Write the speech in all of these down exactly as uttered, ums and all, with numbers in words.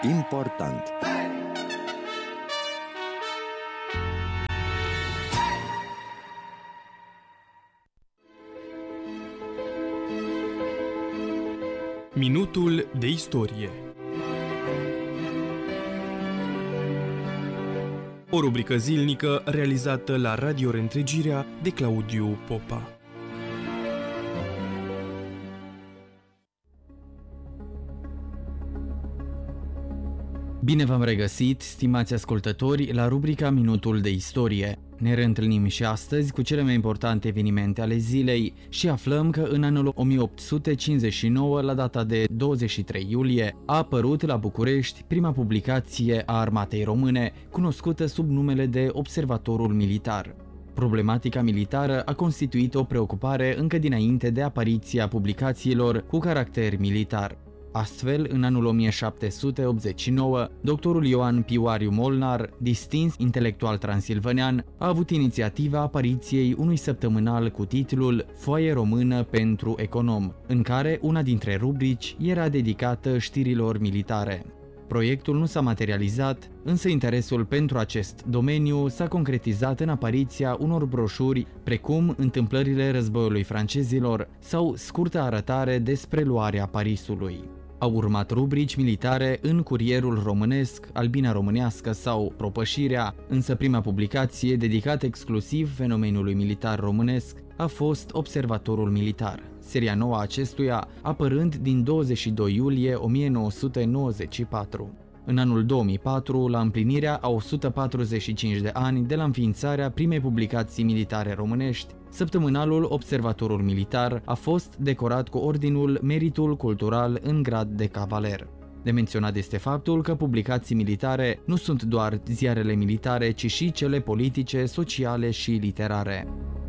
important. Minutul de istorie. O rubrică zilnică realizată la Radio Reîntregirea de Claudiu Popa. Bine v-am regăsit, stimați ascultători, la rubrica Minutul de istorie. Ne reîntâlnim și astăzi cu cele mai importante evenimente ale zilei și aflăm că în anul o mie opt sute cincizeci și nouă, la data de douăzeci și trei iulie, a apărut la București prima publicație a armatei române, cunoscută sub numele de Observatorul Militar. Problematica militară a constituit o preocupare încă dinainte de apariția publicațiilor cu caracter militar. Astfel, în anul o mie șapte sute optzeci și nouă, doctorul Ioan Pioariu Molnar, distins intelectual transilvanean, a avut inițiativa apariției unui săptămânal cu titlul Foaie română pentru econom, în care una dintre rubrici era dedicată știrilor militare. Proiectul nu s-a materializat, însă interesul pentru acest domeniu s-a concretizat în apariția unor broșuri precum Întâmplările războiului francezilor sau Scurtă arătare despre luarea Parisului. Au urmat rubrici militare în Curierul Românesc, Albina Românească sau Propășirea, însă prima publicație dedicată exclusiv fenomenului militar românesc a fost Observatorul Militar, seria nouă a acestuia apărând din douăzeci și doi iulie o mie nouă sute nouăzeci și patru. În anul două mii patru, la împlinirea a o sută patruzeci și cinci de ani de la înființarea primei publicații militare românești, săptămânalul Observatorul Militar a fost decorat cu ordinul Meritul Cultural în grad de cavaler. De menționat este faptul că publicații militare nu sunt doar ziarele militare, ci și cele politice, sociale și literare.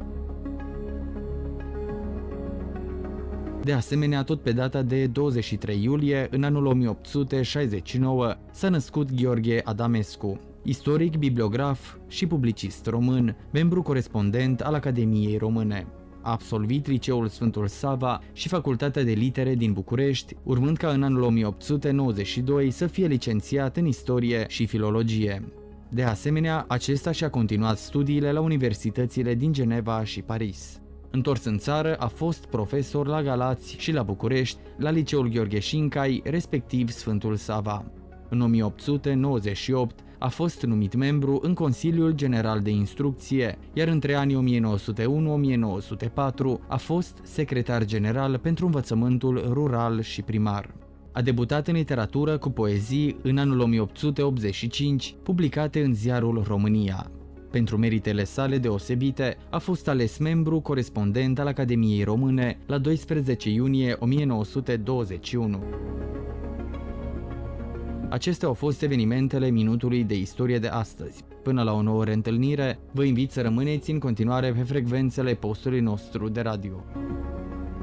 De asemenea, tot pe data de douăzeci și trei iulie, în anul o mie opt sute șaizeci și nouă, s-a născut Gheorghe Adamescu, istoric, bibliograf și publicist român, membru corespondent al Academiei Române. A absolvit Liceul Sfântul Sava și Facultatea de Litere din București, urmând ca în anul o mie opt sute nouăzeci și doi să fie licențiat în istorie și filologie. De asemenea, acesta și-a continuat studiile la universitățile din Geneva și Paris. Întors în țară, a fost profesor la Galați și la București, la Liceul Gheorghe Șincai, respectiv Sfântul Sava. În o mie opt sute nouăzeci și opt a fost numit membru în Consiliul General de Instrucție, iar între anii o mie nouă sute unu - o mie nouă sute patru a fost secretar general pentru învățământul rural și primar. A debutat în literatură cu poezii în anul o mie opt sute optzeci și cinci, publicate în ziarul România. Pentru meritele sale deosebite, a fost ales membru corespondent al Academiei Române la doisprezece iunie o mie nouă sute douăzeci și unu. Acestea au fost evenimentele minutului de istorie de astăzi. Până la o nouă reîntâlnire, vă invit să rămâneți în continuare pe frecvențele postului nostru de radio.